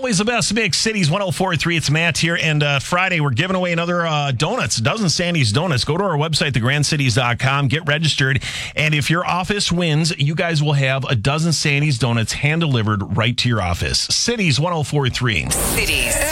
Always the best mix. Cities 104.3. It's Matt here. And Friday, we're giving away another donuts, a dozen Sandy's Donuts. Go to our website, thegrandcities.com. Get registered. And if your office wins, you guys will have a dozen Sandy's Donuts hand-delivered right to your office. Cities 104.3. Cities.